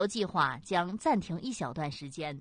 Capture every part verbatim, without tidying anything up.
计划将暂停一小段时间。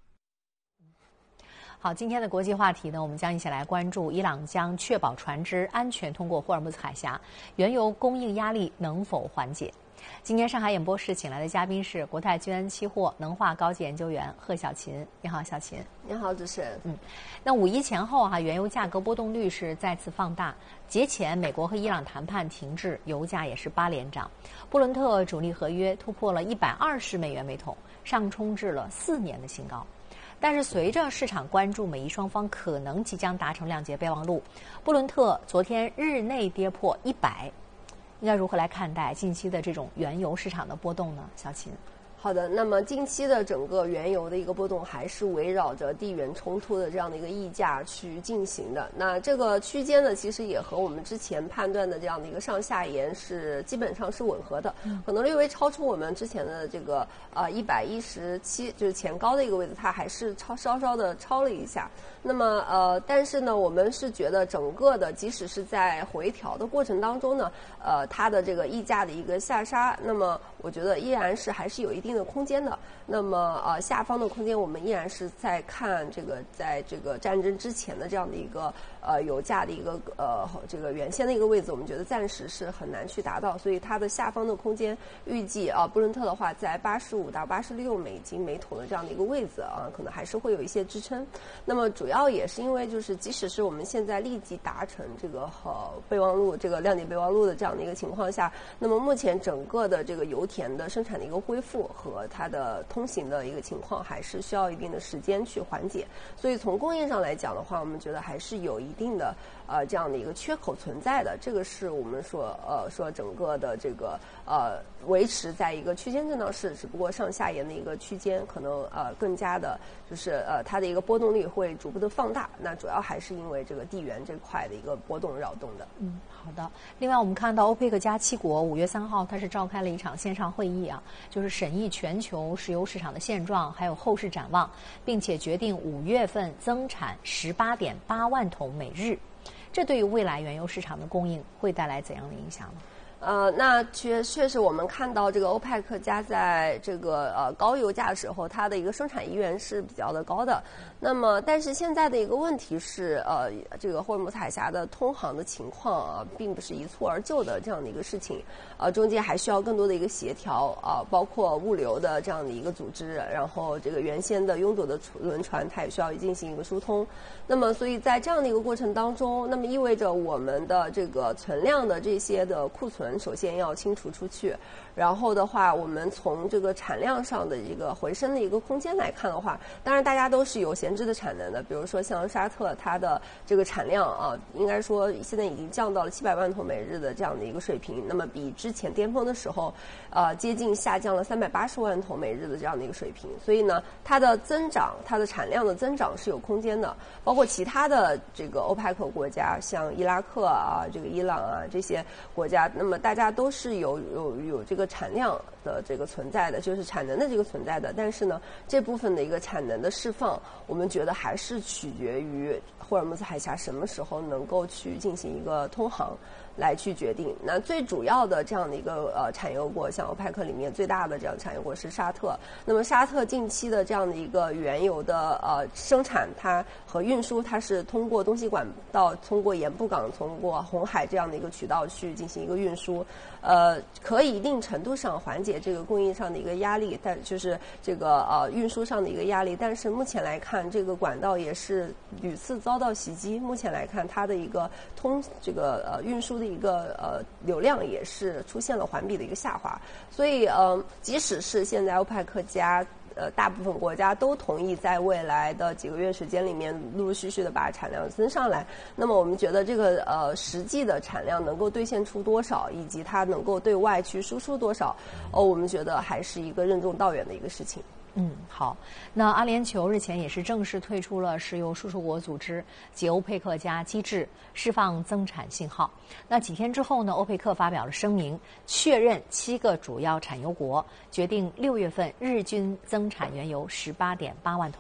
好，今天的国际话题呢，我们将一起来关注伊朗将确保船只安全通过霍尔木兹海峡，原油供应压力能否缓解？今天上海演播室请来的嘉宾是国泰君安期货能化高级研究员贺小琴。你好，小琴。 你好，主持人。 嗯，那五一前后哈、啊，原油价格波动率是再次放大。节前，美国和伊朗谈判停滞，油价也是八连涨。布伦特主力合约突破了一百二十美元每桶，上冲至了四年的新高。但是随着市场关注美伊双方可能即将达成谅解备忘录，布伦特昨天日内跌破一百，应该如何来看待近期的这种原油市场的波动呢？小琴。 好的，那么近期的整个原油的一个波动还是围绕着地缘冲突的这样的一个溢价去进行的。那这个区间呢，其实也和我们之前判断的这样的一个上下沿是基本上是吻合的，可能略微超出我们之前的这个呃一百一十七，就是前高的一个位置，它还是超稍稍的超了一下。那么呃，但是呢，我们是觉得整个的，即使是在回调的过程当中呢，呃，它的这个溢价的一个下杀，那么我觉得依然是还是有一定的空间的。那么呃，下方的空间我们依然是在看这个在这个战争之前的这样的一个呃油价的一个呃这个原先的一个位置，我们觉得暂时是很难去达到，所以它的下方的空间预计啊，布伦特的话在八十五到八十六美金每桶的这样的一个位置啊，可能还是会有一些支撑。那么主要也是因为就是即使是我们现在立即达成这个呃备忘录这个谅解备忘录的这样的一个情况下，那么目前整个的这个油田的生产的一个恢复和它的通行的一个情况还是需要一定的时间去缓解，所以从供应上来讲的话，我们觉得还是有一定的呃这样的一个缺口存在的，这个是我们说呃说整个的这个呃维持在一个区间震荡市，只不过上下沿的一个区间可能呃更加的就是呃它的一个波动率会逐步的放大，那主要还是因为这个地缘这块的一个波动扰动的。 嗯，好的。另外我们看到欧佩克加七国五月三号它是召开了一场线上会议啊，就是审议全球石油市场的现状还有后市展望，并且决定五月份增产十八点八万桶每日。这对于未来原油市场的供应会带来怎样的影响呢？ 呃，那确确实我们看到这个欧佩克加在这个呃高油价的时候，它的一个生产意愿是比较的高的。那么，但是现在的一个问题是，呃，这个霍尔木兹海峡的通航的情况啊，并不是一蹴而就的这样的一个事情，呃，中间还需要更多的一个协调啊、呃，包括物流的这样的一个组织，然后这个原先的拥堵的轮船，它也需要进行一个疏通。那么，所以在这样的一个过程当中，那么意味着我们的这个存量的这些的库存。首先要清除出去，然后的话，我们从这个产量上的一个回升的一个空间来看的话，当然大家都是有闲置的产能的，比如说像沙特，它的这个产量啊，应该说现在已经降到了七百万桶每日的这样的一个水平，那么比之前巅峰的时候，呃，接近下降了三百八十万桶每日的这样的一个水平，所以呢，它的增长，它的产量的增长是有空间的，包括其他的这个欧佩克国家，像伊拉克啊，这个伊朗啊这些国家，那么大家都是有有有这个产量的这个存在的，就是产能的这个存在的。但是呢，这部分的一个产能的释放，我们觉得还是取决于霍尔木兹海峡什么时候能够去进行一个通航来去决定。那最主要的这样的一个呃产油国，像欧佩克里面最大的这样产油国是沙特。那么沙特近期的这样的一个原油的呃生产，它和运输，它是通过东西管道，通过盐布港，通过红海这样的一个渠道去进行一个运输，呃，可以一定程度上缓解这个供应上的一个压力，但就是这个呃运输上的一个压力。但是目前来看，这个管道也是屡次遭到袭击。目前来看，它的一个通这个呃运输的一个呃流量也是出现了环比的一个下滑。所以呃，即使是现在欧佩克加呃，大部分国家都同意在未来的几个月时间里面陆陆续续的把产量增上来。那么我们觉得这个呃实际的产量能够兑现出多少，以及它能够对外去输出多少，哦，我们觉得还是一个任重道远的一个事情。 嗯，好。那阿联酋日前也是正式退出了石油输出国组织及欧佩克加机制，释放增产信号。那几天之后呢，欧佩克发表了声明，确认七个主要产油国决定六月份日均增产原油十八点八万桶。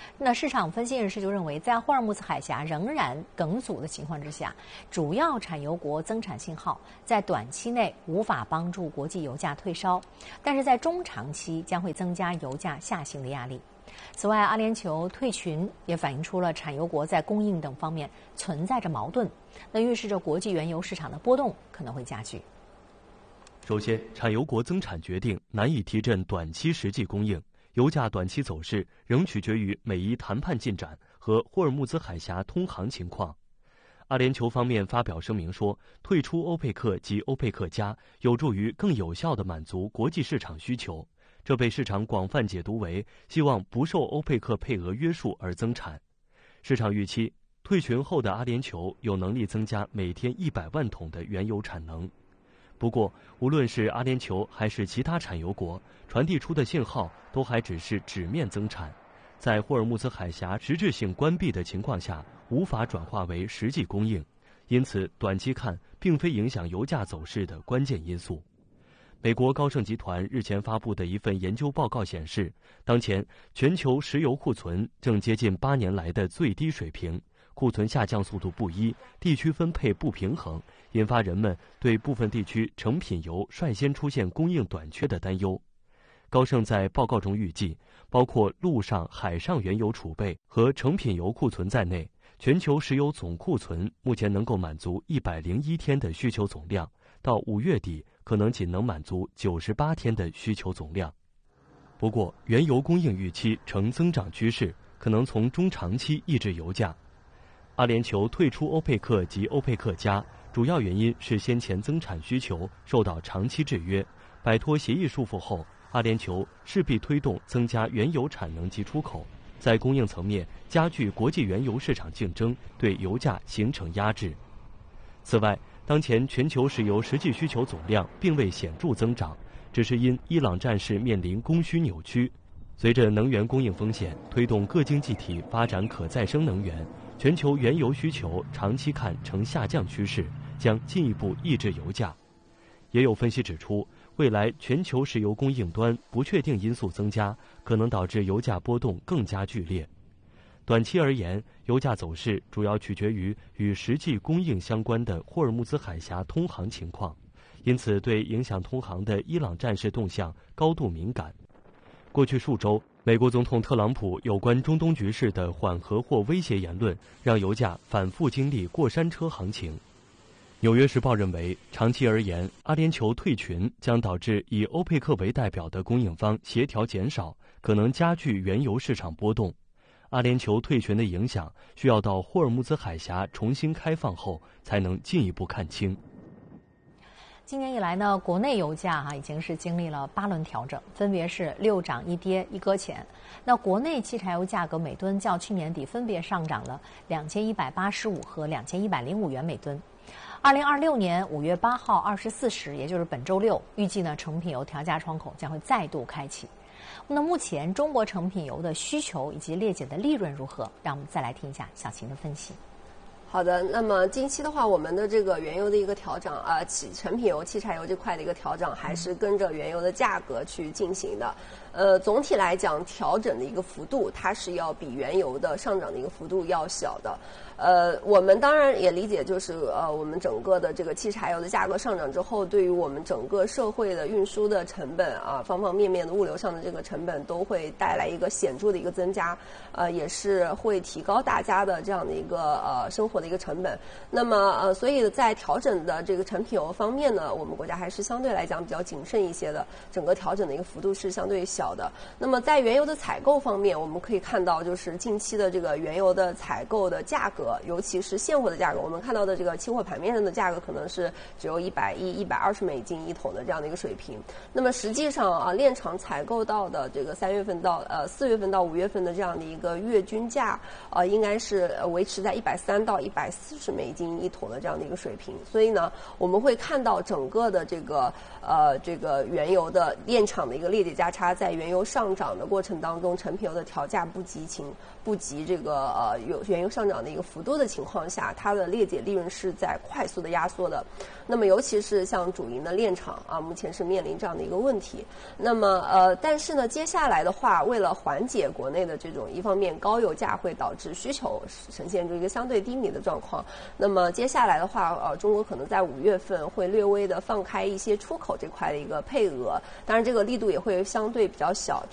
那市场分析人士就认为，在霍尔木兹海峡仍然梗阻的情况之下，主要产油国增产信号在短期内无法帮助国际油价退烧，但是在中长期将会增加油价下行的压力。此外，阿联酋退群也反映出了产油国在供应等方面存在着矛盾，那预示着国际原油市场的波动可能会加剧。 首先，产油国增产决定难以提振短期实际供应，油价短期走势仍取决于美伊谈判进展和霍尔木兹海峡通航情况。阿联酋方面发表声明说，退出欧佩克及欧佩克加有助于更有效地满足国际市场需求，这被市场广泛解读为希望不受欧佩克配额约束而增产。市场预期退群后的阿联酋有能力增加每天一百万桶的原油产能。不过，无论是阿联酋还是其他产油国，传递出的信号都还只是纸面增产，在霍尔木兹海峡实质性关闭的情况下，无法转化为实际供应，因此短期看并非影响油价走势的关键因素。美国高盛集团日前发布的一份研究报告显示，当前全球石油库存正接近八年来的最低水平，库存下降速度不一，地区分配不平衡，引发人们对部分地区成品油率先出现供应短缺的担忧。高盛在报告中预计，包括陆上、海上原油储备和成品油库存在内，全球石油总库存目前能够满足一百零一天的需求总量，到五月底可能仅能满足九十八天的需求总量。不过，原油供应预期呈增长趋势，可能从中长期抑制油价。阿联酋退出欧佩克及欧佩克加，主要原因是先前增产需求受到长期制约，摆脱协议束缚后，阿联酋势必推动增加原油产能及出口，在供应层面加剧国际原油市场竞争，对油价形成压制。此外，当前全球石油实际需求总量并未显著增长，只是因伊朗战事面临供需扭曲。随着能源供应风险推动各经济体发展可再生能源，全球原油需求长期看呈下降趋势，将进一步抑制油价。也有分析指出，未来全球石油供应端不确定因素增加，可能导致油价波动更加剧烈。短期而言，油价走势主要取决于与实际供应相关的霍尔木兹海峡通航情况，因此对影响通航的伊朗战事动向高度敏感。过去数周，美国总统特朗普有关中东局势的缓和或威胁言论，让油价反复经历过山车行情。纽约时报认为，长期而言，阿联酋退群将导致以欧佩克为代表的供应方协调减少，可能加剧原油市场波动。阿联酋退群的影响需要到霍尔木兹海峡重新开放后才能进一步看清。 今年以来呢，国内油价哈、啊、已经是经历了八轮调整，分别是六涨一跌一搁浅。那国内汽柴油价格每吨较去年底分别上涨了两千一百八十五和两千一百零五元每吨。二零二六年五月八号二十四时，也就是本周六，预计呢成品油调价窗口将会再度开启。那目前中国成品油的需求以及裂解的利润如何？让我们再来听一下小琴的分析。 好的，那么近期的话，我们的这个原油的一个调整啊，汽成品油、汽柴油这块的一个调整，还是跟着原油的价格去进行的。呃，总体来讲，调整的一个幅度，它是要比原油的上涨的一个幅度要小的。呃，我们当然也理解，就是呃，我们整个的这个汽柴油的价格上涨之后，对于我们整个社会的运输的成本啊，方方面面的物流上的这个成本都会带来一个显著的一个增加，呃，也是会提高大家的这样的一个呃生活的一个成本。那么呃，所以在调整的这个成品油方面呢，我们国家还是相对来讲比较谨慎一些的，整个调整的一个幅度是相对小的。那么在原油的采购方面，我们可以看到，就是近期的这个原油的采购的价格。尤其是现货的价格，我们看到的这个期货盘面上的价格可能是只有一百一、一百二十美金一桶的这样的一个水平。那么实际上啊，炼厂采购到的这个三月份到呃四月份到五月份的这样的一个月均价啊，应该是维持在一百三到一百四十美金一桶的这样的一个水平。所以呢，我们会看到整个的这个呃这个原油的炼厂的一个裂解价差，在原油上涨的过程当中，成品油的调价不及情不及这个呃有原油上涨的一个幅度的情况下，它的裂解利润是在快速的压缩的。那么尤其是像主营的炼厂啊，目前是面临这样的一个问题。那么呃，但是呢，接下来的话，为了缓解国内的这种一方面高油价会导致需求呈现出一个相对低迷的状况，那么接下来的话，呃，中国可能在五月份会略微的放开一些出口这块的一个配额，当然这个力度也会相对比较小。